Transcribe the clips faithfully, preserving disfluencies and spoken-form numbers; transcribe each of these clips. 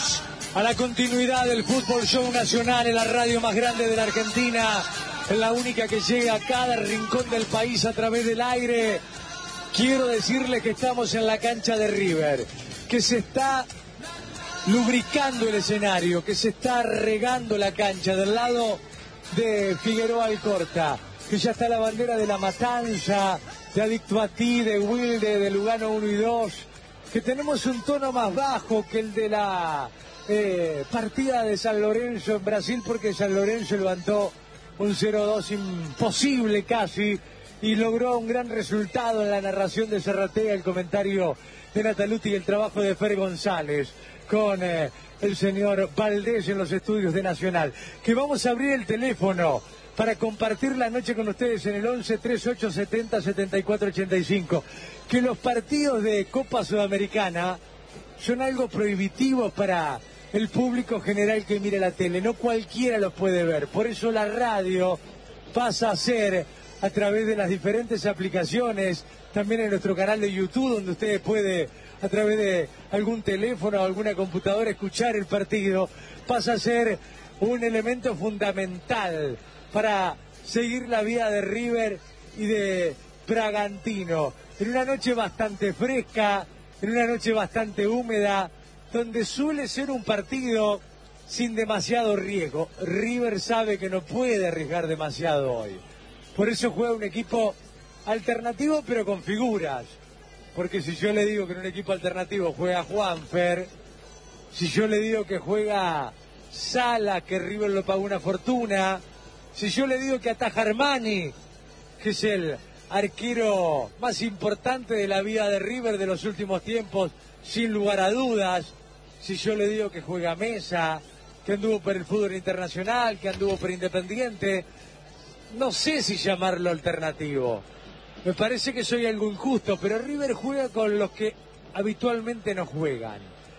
Bienvenidos a la continuidad del Fútbol Show Nacional en la radio más grande de la Argentina, en la única que llega a cada rincón del país a través del aire. Quiero decirles que estamos en la cancha de River, que se está lubricando el escenario, que se está regando la cancha del lado de Figueroa Alcorta, que ya está la bandera de La Matanza, de Adicto a Ti, de Wilde, de Lugano uno y dos, que tenemos un tono más bajo que el de la eh, partida de San Lorenzo en Brasil, porque San Lorenzo levantó un cero dos imposible casi y logró un gran resultado en la narración de Serratea, el comentario de Nataluti y el trabajo de Fer González con eh, el señor Valdés en los estudios de Nacional. Que vamos a abrir el teléfono para compartir la noche con ustedes en el once, treinta y ocho, setenta, setenta y cuatro, ochenta y cinco. Que los partidos de Copa Sudamericana son algo prohibitivo para el público general que mira la tele. No cualquiera los puede ver. Por eso la radio pasa a ser, a través de las diferentes aplicaciones, también en nuestro canal de YouTube, donde ustedes pueden, a través de algún teléfono o alguna computadora, escuchar el partido, pasa a ser un elemento fundamental para seguir la vida de River y de Bragantino. En una noche bastante fresca, en una noche bastante húmeda, donde suele ser un partido sin demasiado riesgo. River sabe que no puede arriesgar demasiado hoy. Por eso juega un equipo alternativo, pero con figuras. Porque si yo le digo que en un equipo alternativo juega Juanfer, si yo le digo que juega Sala, que River lo pagó una fortuna, si yo le digo que ataja Armani, que es el arquero más importante de la vida de River de los últimos tiempos, sin lugar a dudas, si yo le digo que juega Mesa, que anduvo por el fútbol internacional, que anduvo por Independiente, no sé si llamarlo alternativo. Me parece que soy algo injusto, pero River juega con los que habitualmente no juegan.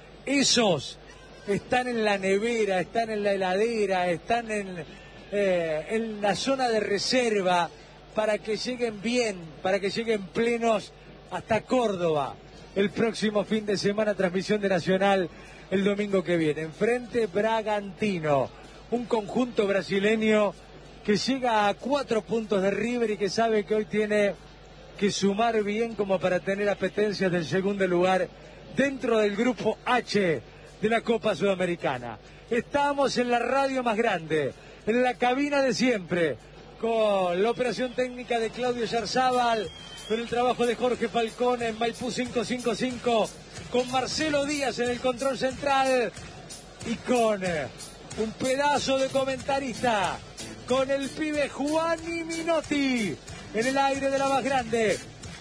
Esos están en la nevera, están en la heladera, están en, eh, en la zona de reserva para que lleguen bien, para que lleguen plenos hasta Córdoba. El próximo fin de semana, transmisión de Nacional el domingo que viene. Enfrente Bragantino, un conjunto brasileño que llega a cuatro puntos de River y que sabe que hoy tiene que sumar bien como para tener apetencias del segundo lugar dentro del grupo H de la Copa Sudamericana. Estamos en la radio más grande, en la cabina de siempre, con la operación técnica de Claudio Yarzábal, con el trabajo de Jorge Falcón en Maipú cinco cinco cinco, con Marcelo Díaz en el control central y con eh, un pedazo de comentarista, con el pibe Juani Minotti en el aire de la más grande.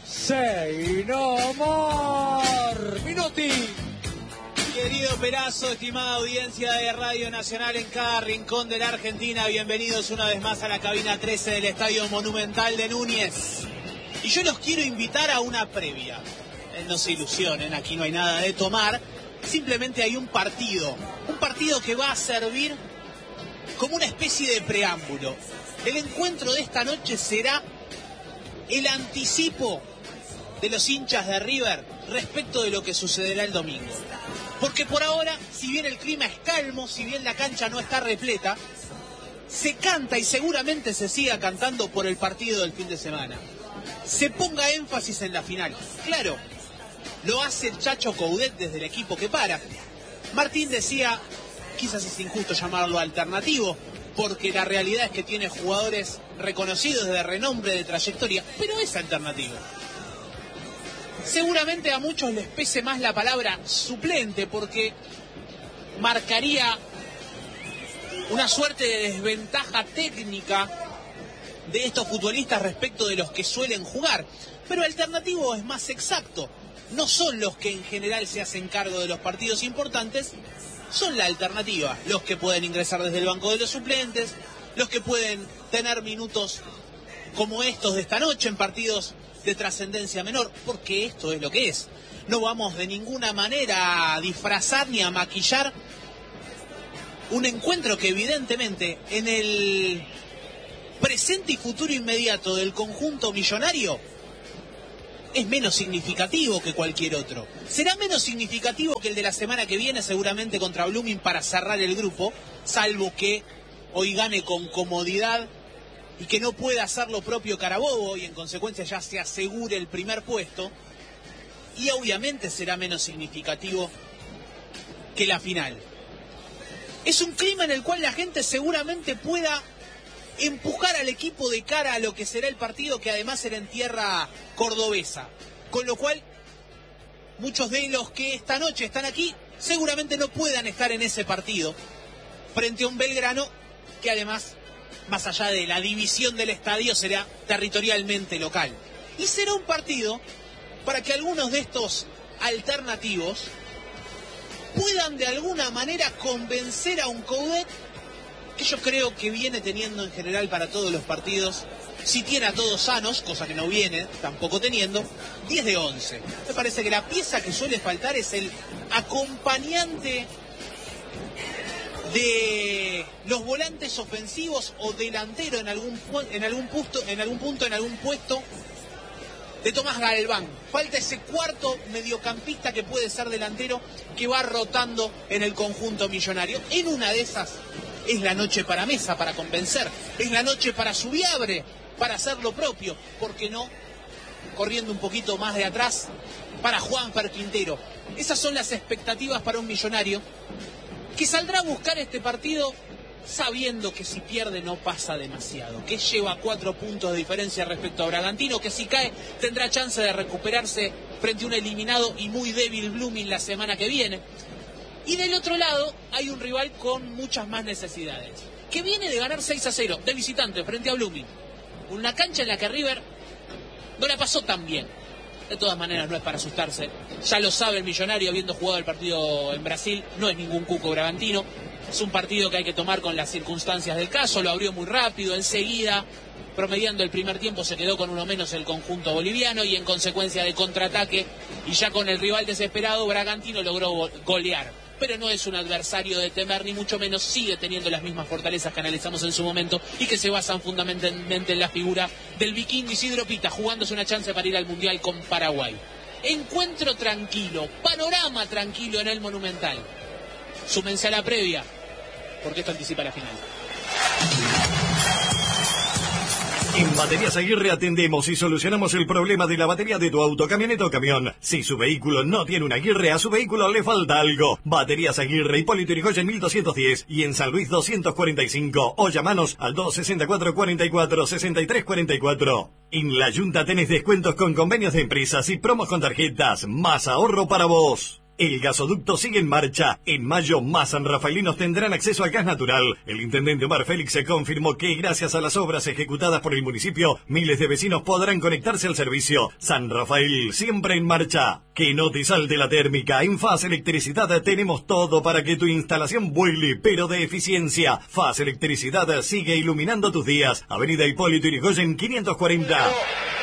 Say no more, Minotti. Querido Perazo, estimada audiencia de Radio Nacional en cada rincón de la Argentina, bienvenidos una vez más a la cabina trece del Estadio Monumental de Núñez. Y yo los quiero invitar a una previa. Eh, no se ilusionen, aquí no hay nada de tomar, simplemente hay un partido, un partido que va a servir como una especie de preámbulo. El encuentro de esta noche será el anticipo de los hinchas de River respecto de lo que sucederá el domingo. Porque por ahora, si bien el clima es calmo, si bien la cancha no está repleta, se canta y seguramente se siga cantando por el partido del fin de semana. Se ponga énfasis en la final. Claro, lo hace el Chacho Coudet desde el equipo que para. Martín decía, quizás es injusto llamarlo alternativo, porque la realidad es que tiene jugadores reconocidos de renombre, de trayectoria, pero es alternativo. Seguramente a muchos les pese más la palabra suplente, porque marcaría una suerte de desventaja técnica de estos futbolistas respecto de los que suelen jugar. Pero alternativo es más exacto. No son los que en general se hacen cargo de los partidos importantes, son la alternativa. Los que pueden ingresar desde el banco de los suplentes, los que pueden tener minutos como estos de esta noche en partidos de trascendencia menor, porque esto es lo que es. No vamos de ninguna manera a disfrazar ni a maquillar un encuentro que evidentemente en el presente y futuro inmediato del conjunto millonario es menos significativo que cualquier otro. Será menos significativo que el de la semana que viene, seguramente contra Blooming, para cerrar el grupo, salvo que hoy gane con comodidad y que no pueda hacer lo propio Carabobo y en consecuencia ya se asegure el primer puesto. Y obviamente será menos significativo que la final. Es un clima en el cual la gente seguramente pueda empujar al equipo de cara a lo que será el partido, que además será en tierra cordobesa. Con lo cual, muchos de los que esta noche están aquí seguramente no puedan estar en ese partido frente a un Belgrano que además, más allá de la división del estadio, será territorialmente local. Y será un partido para que algunos de estos alternativos puedan de alguna manera convencer a un Coudet que yo creo que viene teniendo en general para todos los partidos, si tiene a todos sanos, cosa que no viene tampoco teniendo, diez de once. Me parece que la pieza que suele faltar es el acompañante de los volantes ofensivos o delantero en algún, en algún, punto, en algún punto, en algún puesto de Tomás Galván. Falta ese cuarto mediocampista que puede ser delantero, que va rotando en el conjunto millonario. En una de esas es la noche para Mesa, para convencer. Es la noche para Subiabre, para hacer lo propio. ¿Por qué no? Corriendo un poquito más de atrás, para Juanfer Quintero. Esas son las expectativas para un Millonario que saldrá a buscar este partido sabiendo que si pierde no pasa demasiado, que lleva cuatro puntos de diferencia respecto a Bragantino, que si cae tendrá chance de recuperarse frente a un eliminado y muy débil Blooming la semana que viene. Y del otro lado hay un rival con muchas más necesidades, que viene de ganar seis a cero de visitante frente a Blooming, una cancha en la que River no la pasó tan bien. De todas maneras no es para asustarse, ya lo sabe el Millonario habiendo jugado el partido en Brasil, no es ningún cuco Bragantino. Es un partido que hay que tomar con las circunstancias del caso, lo abrió muy rápido, enseguida, promediando el primer tiempo, se quedó con uno menos el conjunto boliviano y en consecuencia de contraataque y ya con el rival desesperado, Bragantino logró golear. Pero no es un adversario de temer, ni mucho menos, sigue teniendo las mismas fortalezas que analizamos en su momento y que se basan fundamentalmente en la figura del vikingo Isidro Pita, jugándose una chance para ir al Mundial con Paraguay. Encuentro tranquilo, panorama tranquilo en el Monumental. Súmense a la previa, porque esto anticipa la final. En Baterías Aguirre atendemos y solucionamos el problema de la batería de tu auto, camioneta o camión. Si su vehículo no tiene una Aguirre, a su vehículo le falta algo. Baterías Aguirre, Hipólito Yrigoyen mil doscientos diez y en San Luis doscientos cuarenta y cinco. O llamanos al dos sesenta y cuatro, cuarenta y cuatro, sesenta y tres cuarenta y cuatro. En La Yunta tenés descuentos con convenios de empresas y promos con tarjetas. Más ahorro para vos. El gasoducto sigue en marcha. En mayo, más sanrafaelinos tendrán acceso al gas natural. El intendente Omar Félix se confirmó que, gracias a las obras ejecutadas por el municipio, miles de vecinos podrán conectarse al servicio. San Rafael, siempre en marcha. Que no te salte la térmica. En Faz Electricidad tenemos todo para que tu instalación vuele, pero de eficiencia. Faz Electricidad sigue iluminando tus días. Avenida Hipólito Yrigoyen quinientos cuarenta.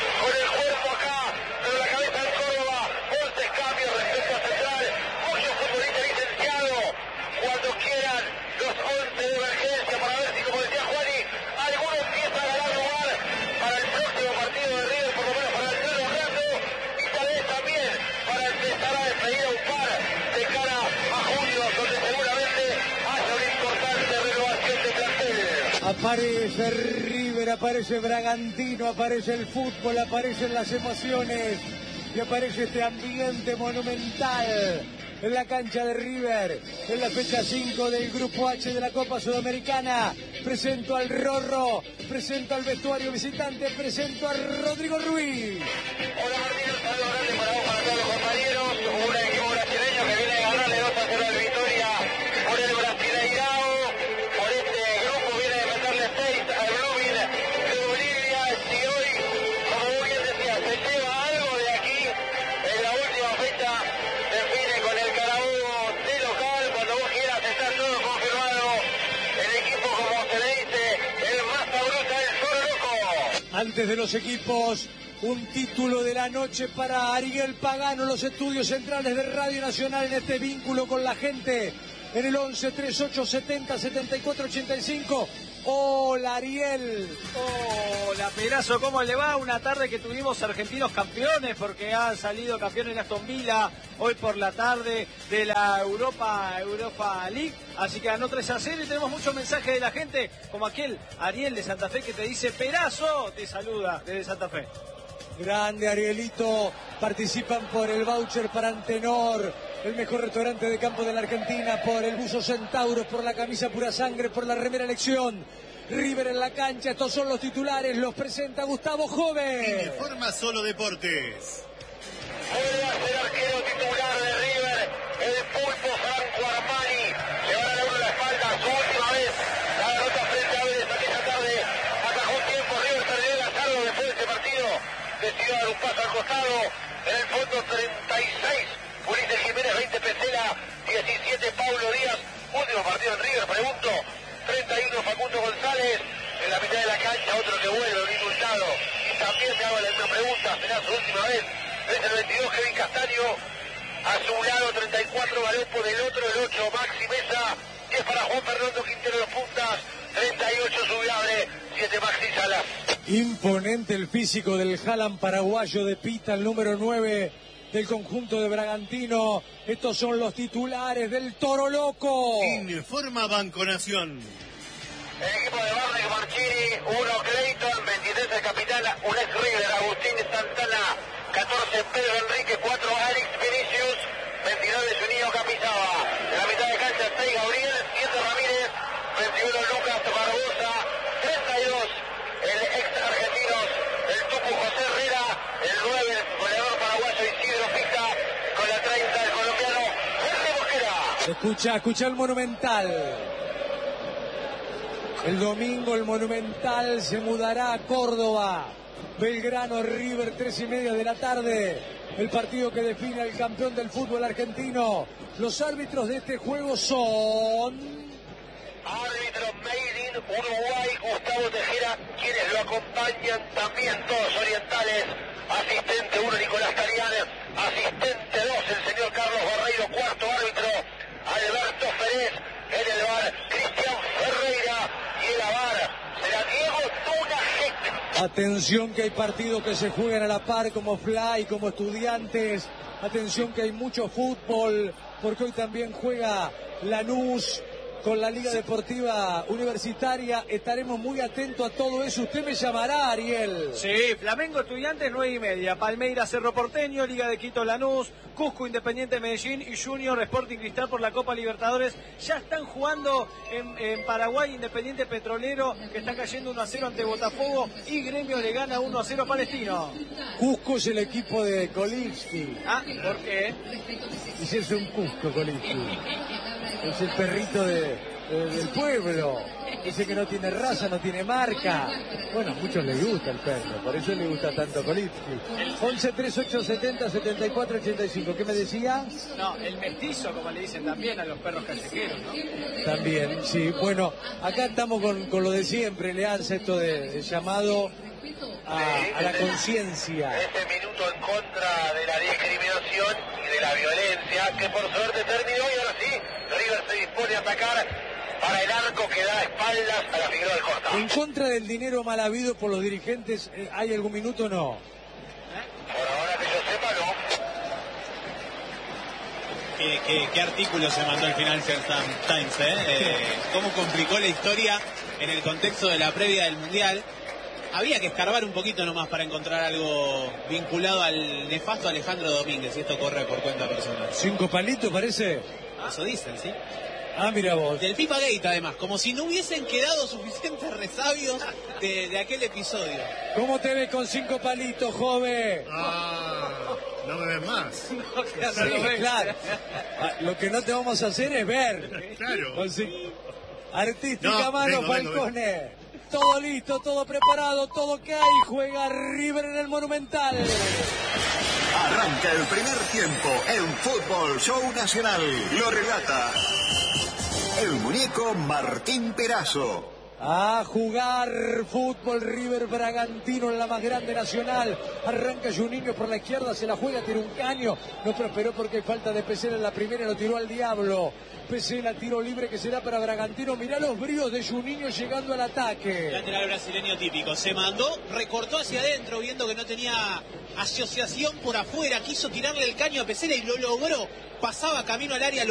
Aparece River, aparece Bragantino, aparece el fútbol, aparecen las emociones y aparece este ambiente monumental en la cancha de River, en la fecha cinco del Grupo H de la Copa Sudamericana. Presento al Rorro, presento al vestuario visitante, presento a Rodrigo Ruiz. Hola Martín, un saludo grande para vos, para todos los compañeros. Un equipo brasileño que viene a ganarle dos a cero de victoria por el Brasileirao. Por este grupo viene de meterle seis al Blooming de Bolivia. Y hoy, como vos bien decías, se lleva algo de aquí. En la última fecha define con el Carabobo de local. Cuando vos quieras está todo confirmado. El equipo, como se le dice, el más sabroso, el Toro Loco. Antes de los equipos, un título de la noche para Ariel Pagano, los estudios centrales de Radio Nacional en este vínculo con la gente en el once treinta y ocho setenta setenta y cuatro ochenta y cinco. Hola, Ariel. Hola, Perazo, ¿cómo le va? Una tarde que tuvimos argentinos campeones porque han salido campeones en Aston Villa hoy por la tarde de la Europa Europa League. Así que ganó tres a cero y tenemos muchos mensajes de la gente, como aquel Ariel de Santa Fe que te dice: Perazo, te saluda desde Santa Fe. Grande, Arielito. Participan por el voucher para Antenor, el mejor restaurante de campo de la Argentina, por el buzo Centauro, por la camisa Pura Sangre, por la remera Elección. River en la cancha, estos son los titulares, los presenta Gustavo Jove. Informa Solo Deportes. Vuelve a ser arquero titular de River, el pulpo Franco Armani. Le van a dar uno la espalda, su última vez. La derrota frente a Vélez aquella tarde. Atajó un tiempo, River perdió el asado después de ese partido. Decidió dar un paso al costado. En el fondo treinta y seis, Ulises Jiménez, veinte Pesela, diecisiete Paulo Díaz. Último partido en River, pregunto. treinta y uno Facundo González. En la mitad de la cancha otro que vuelve, un indultado. Y también me hago la misma pregunta, será su última vez. Es el veintidós Kevin Castaño. A su lado treinta y cuatro Galopo, del otro el ocho Maxi Mesa. diez para Juan Fernando Quintero de puntas. treinta y ocho Subiable, siete Maxi Salas. Imponente el físico del Haaland paraguayo de Pita, el número nueve del conjunto de Bragantino. Estos son los titulares del Toro Loco. Informa Banco Nación. El equipo de Barney Marchini, uno Clayton, veintitrés el capitán, un ex River, Agustín Santana, catorce Pedro Enrique, cuatro Alex Vinicius, veintinueve Juninho Capizaba. En la mitad de cancha seis Gabriel, siete Ramírez, veintiuno Lucas Barbosa, treinta y dos el ex argentino, el Tucu José Herrera, el nueve el goleador paraguayo Isidro Pista, con la treinta el colombiano Jorge Mosquera. Escucha, escucha el Monumental. El domingo el Monumental se mudará a Córdoba. Belgrano River, tres y media de la tarde. El partido que define al campeón del fútbol argentino. Los árbitros de este juego son... Árbitro Made in Uruguay, Gustavo Tejera, quienes lo acompañan también todos orientales. Asistente uno, Nicolás Carián. Asistente dos, el señor Carlos Barreiro. Cuarto árbitro, Alberto Pérez. En el bar, Cristian Ferreira. Y el avar será Diego Tunajec. Atención que hay partidos que se juegan a la par, como Fly, como Estudiantes. Atención que hay mucho fútbol, porque hoy también juega Lanús con la Liga Deportiva Universitaria. Estaremos muy atentos a todo eso. Usted me llamará, Ariel. Sí, Flamengo Estudiantes nueve y media, Palmeiras Cerro Porteño, Liga de Quito Lanús, Cusco Independiente Medellín y Junior Sporting Cristal por la Copa Libertadores. Ya están jugando en, en Paraguay Independiente Petrolero, que está cayendo uno a cero ante Botafogo, y Gremio le gana uno a cero a Palestino. Cusco es el equipo de Kolivsky. Ah, ¿por qué? Y si es un Cusco, Kolivsky. Es el perrito de, de, del pueblo. Dice que no tiene raza, no tiene marca. Bueno, a muchos les gusta el perro, por eso le gusta tanto Kolivsky. once treinta y ocho setenta setenta y cuatro ochenta y cinco. ¿Qué me decía? No, el mestizo, como le dicen también a los perros callejeros, ¿no? También, sí. Bueno, acá estamos con, con lo de siempre, Leanza, esto de, de llamado a, a la conciencia. Ese minuto en contra de la discriminación y de la violencia, que por suerte terminó, y ahora sí, River se dispone a atacar para el arco que da espaldas a la Figueroa del Costa. En contra del dinero mal habido por los dirigentes, ¿hay algún minuto o no? Por ahora que yo sepa, no. ¿Qué, qué, qué artículo se mandó al Financial Times, eh? eh? ¿Cómo complicó la historia en el contexto de la previa del Mundial? Había que escarbar un poquito nomás para encontrar algo vinculado al nefasto Alejandro Domínguez, y esto corre por cuenta personal. ¿Cinco palitos parece? Eso dicen, ¿sí? Ah, mira vos. Del Pipa Gate, además, como si no hubiesen quedado suficientes resabios de, de aquel episodio. ¿Cómo te ves con cinco palitos, joven? Ah, no me ves más. No, claro, Sí, no lo ves. claro. Ah, lo que no te vamos a hacer es ver. Claro. Con cin- Artística No, mano, vengo, vengo, Falcone. Todo listo, todo preparado, todo que hay. Juega River en el Monumental. Arranca el primer tiempo en Fútbol Show Nacional. Lo relata el muñeco Martín Perazo. A jugar fútbol River Bragantino en la más grande nacional. Arranca Juninho por la izquierda, se la juega, tira un caño. No prosperó porque hay falta de Pesela en la primera, lo tiró al diablo. Pesela, tiro libre que será para Bragantino. Mirá los bríos de Juninho llegando al ataque. Lateral brasileño típico. Se mandó, recortó hacia adentro viendo que no tenía asociación por afuera. Quiso tirarle el caño a Pesela y lo logró. Pasaba camino al área.